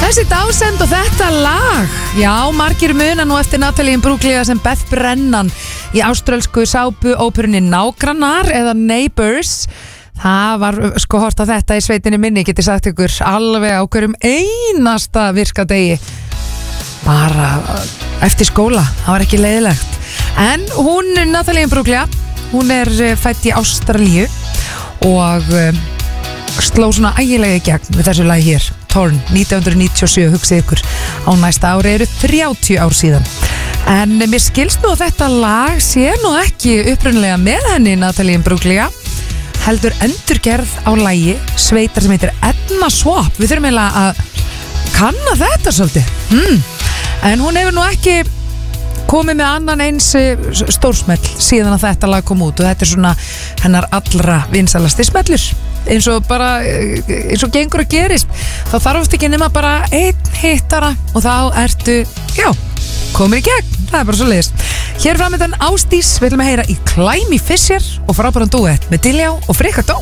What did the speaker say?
Þessi dásend og þetta lag. Já, margir muna nú eftir Natalie Imbruglia sem Beth Brennan í áströlsku sápu óperunni Nágrannar eða Neighbours. Það var sko hort á þetta í sveitinni minni, geti sagt ykkur, alveg á hverjum einasta virkadegi. Bara eftir skóla, það var ekki leiðilegt. En hún, Natalie Imbruglia, hún fædd í Ástralíu og sló svona ægilega í gegn við þessu lagi hér, Torn, 1997, hugsið ykkur. Á næsta ári eru 30 ár síðan. En mér skilst nú að þetta lag sé nú ekki upprunalega með henni, Natalie Imbruglia, heldur endurgerð á lagi sveitar sem heitir Edna Swap. Við þurfum eiginlega að kanna þetta svolítið. En hún hefur nú ekki komið með annan eins stórsmell síðan að þetta lag kom út og þetta svona hennar allra vinsalasti smellur, eins og gengur og gerist. Þá þarf oft ekki nema bara einn hittara og þá ertu, já, komin í gegn. Það bara svo leiðist. Hér framöndan Ásdís, við ætlum að heyra í Climby Fisher og frábæran duett með Diljá og Frikka Dó.